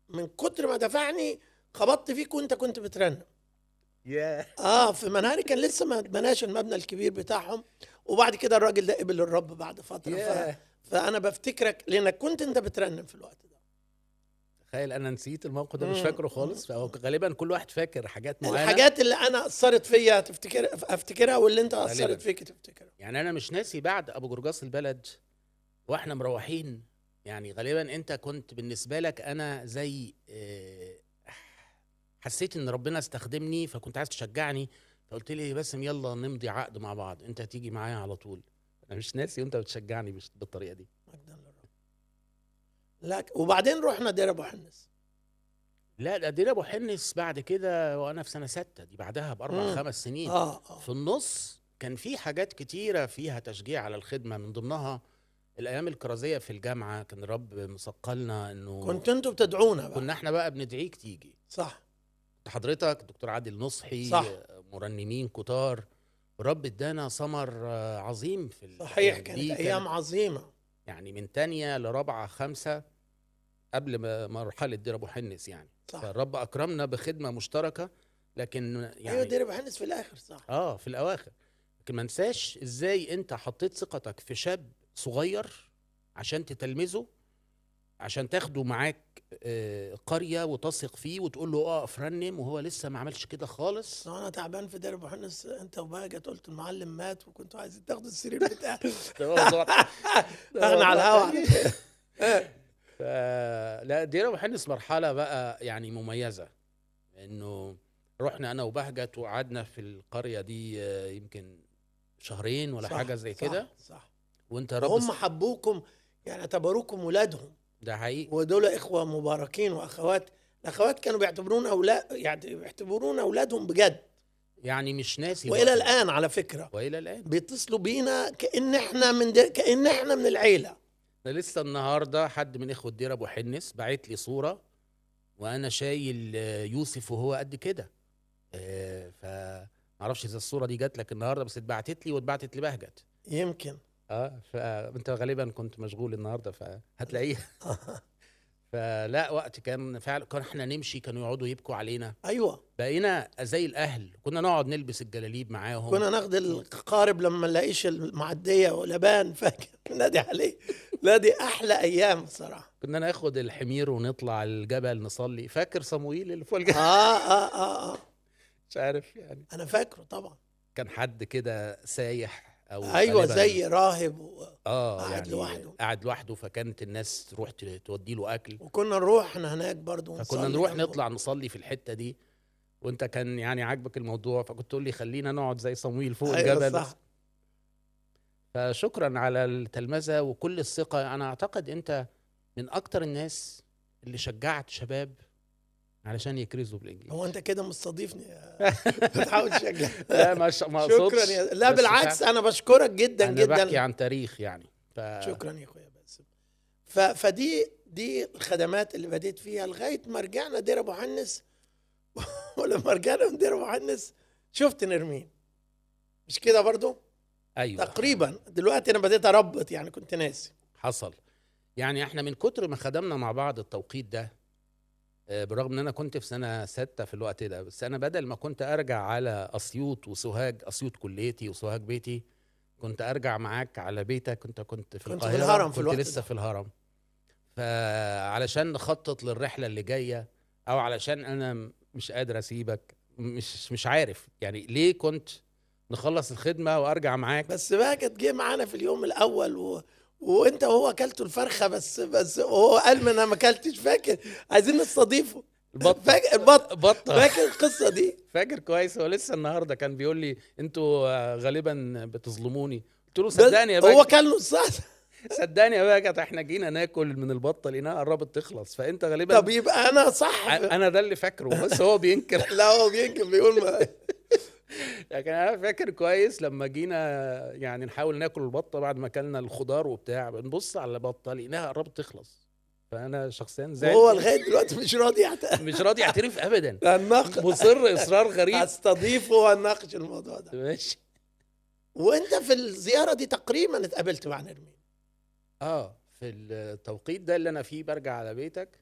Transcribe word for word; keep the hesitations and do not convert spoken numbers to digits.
من كتر ما دفعني خبطت فيك وانت كنت بترنم. ياه اه في منهاري كان لسه ما بناش المبنى الكبير بتاعهم، وبعد كده الراجل ده قبل الرب بعد فتره. ف... ياه فانا بفتكرك لانك كنت انت بترنم في الوقت ده. تخيل انا نسيت الموقف ده، مش مم. فاكره خالص. فهو غالبا كل واحد فاكر حاجات معينه. الحاجات اللي انا اثرت فيا تفتكر افتكرها، واللي انت غالبا اثرت فيك تفتكرها. يعني انا مش ناسي بعد ابو جرجاس البلد واحنا مروحين، يعني غالبا انت كنت بالنسبه لك انا زي آه، حسيت ان ربنا استخدمني، فكنت عايز تشجعني، فقلت لي باسم يلا نمضي عقد مع بعض، انت هتيجي معايا على طول. انا مش ناسي وانت بتشجعني بش- بالطريقه دي. مجدا للرب. لا وبعدين رحنا دير ابو حنس. لا ده دير ابو حنس بعد كده وانا في سنه ستة، دي بعدها باربع مم. خمس سنين. اه اه في النص كان في حاجات كتيره فيها تشجيع على الخدمه، من ضمنها الايام الكرازيه في الجامعه. كان الرب مثقلنا انه كنت انتوا بتدعونا بقى. كنا احنا بقى بندعيك تيجي. صح حضرتك دكتور عادل نصحي، صح مرنمين كتار، الرب ادانا ثمر آه، عظيم في صحيح. الايام كانت دي. ايام كانت عظيمه. يعني من تانية لرابعة خمسة قبل ما مرحلة دير ابو حنس يعني. صح. فالرب اكرمنا بخدمة مشتركة، لكن ايوه يعني دير ابو حنس في الاخر. صح. اه في الاواخر. لكن ما انساش ازاي انت حطيت ثقتك في شاب صغير عشان تتلمذه، عشان تاخده معاك آه، قرية وتثق فيه وتقول له اقف رنم، وهو لسه ما عملش كده خالص. بس انا تعبان في دير ابو حنس، انت وبهجت قلت المعلم مات وكنتوا عايزين تاخدوا السرير بتاعي. ده موضوع ده احنا على موضوع الهوا تاني. على فكرة. ف... لا دير ابو حنس مرحله بقى يعني مميزه، انه رحنا انا وبهجت وقعدنا في القريه دي آه، يمكن شهرين ولا صح حاجه زي صح كده. صح. وانت يا رب وهم س- حبوكم، يعني اعتبروكم ولادهم، ده حقيقي. ودول اخوه مباركين واخوات. الاخوات كانوا بيعتبرونا اولاد، يعني بيعتبرونا اولادهم بجد. يعني مش ناسي والى الوقت ده. الان على فكره والى الان بيتصلوا بينا كأن احنا من دي... كأن احنا من العيله. ده لسه النهارده حد من اخوه دير ابو حنس باعت لي صوره وانا شايل آه، يوسف وهو قد كده. آه، ف معرفش اذا الصوره دي جات لك النهارده، بس اتبعتت لي واتبعتت لبهجت. يمكن. اه فانت غالبا كنت مشغول النهارده فهتلاقيها. فلا وقت كان فعلا، كان احنا نمشي كانوا يقعدوا يبكوا علينا. ايوه بقينا زي الاهل، كنا نقعد نلبس الجلاليب معاهم. كنا ناخد القارب لما نلاقيش المعديه ولبان، فاكر نادي عليه. لا دي احلى ايام بصراحه. كنا ناخد الحمير ونطلع الجبل نصلي. فاكر صموئيل اللي فوق الجبل؟ آه, اه اه اه مش عارف يعني انا فاكره طبعا. كان حد كده سايح او ايوه غالبا زي راهب اه وقاعد يعني لوحده. قاعد لوحده، فكانت الناس تروح ت- تودي له اكل. وكنا نروح احنا هناك برضو فكنا ونصلي نروح جنبه. نطلع نصلي في الحته دي، وانت كان يعني عاجبك الموضوع، فكنت تقول لي خلينا نقعد زي صموئيل فوق ايوه الجبل. صح. فشكرا على التلمذة وكل الثقة. أنا أعتقد أنت من أكتر الناس اللي شجعت شباب علشان يكرزوا بالإنجيل. هو انت كده مستضيفني يا- بتحاول تشجع. لا مش ما شكرا أقصدش، يا لا بس بالعكس فعلا انا بشكرك جدا أنا بحكي جدا. عن تاريخ يعني. ف... شكرا يا اخويا باسم. ف... فدي دي الخدمات اللي بديت فيها لغايه ما رجعنا دير ابو حنس. ولما رجعنا من دير ابو حنس شفت نرمين، مش كده برضو؟ أيوة تقريبا دلوقتي انا بديت اربط، يعني كنت ناسي. حصل. يعني احنا من كتر ما خدمنا مع بعض التوقيت ده، آه، بالرغم ان انا كنت في سنة ستة في الوقت ده، بس انا بدل ما كنت ارجع على اسيوط وسوهاج، اسيوط كليتي وسوهاج بيتي، كنت ارجع معاك على بيتك. كنت كنت في كنت في القاهرة، الهرم في كنت الوقت لسه ده. في الهرم. فعلشان نخطط للرحلة اللي جاية، او علشان انا م- مش قادر اسيبك، مش مش عارف يعني ليه كنت نخلص الخدمة وارجع معاك. بس بقى كانت جه معانا في اليوم الاول و... وانت وهو اكلتوا الفرخه، بس بس وهو قال ما انا ما اكلتش، فاكر؟ عايزين نستضيفه. البطة فاكر البط بطة فاكر القصه دي؟ فاكر كويس. هو لسه النهارده كان بيقول لي انتوا آه، غالبا بتظلموني. قلت له بس صدقني يا هو باجي، كان نص ساعه. صدقني يا باجي، احنا جينا ناكل من البطه لقيناها قربت تخلص، فانت غالبا طب يبقى انا صح ع- في... انا ده اللي فاكره، بس هو بينكر. لا هو يمكن بيقول ما... لكن انا فاكر كويس لما جينا يعني نحاول ناكل البطه بعد ما اكلنا الخضار وبتاع، بنبص على البطه لقيناها قربت تخلص. فانا شخصيا زعلت وهو يعني. لغايه دلوقتي مش راضي يعت... مش راضي يعترف ابدا، هنناقش، مصر اصرار غريب. هستضيفه وهنناقش الموضوع ده. ماشي. وانت في الزياره دي تقريبا اتقابلت مع نرمين. اه في التوقيت ده اللي انا فيه برجع على بيتك،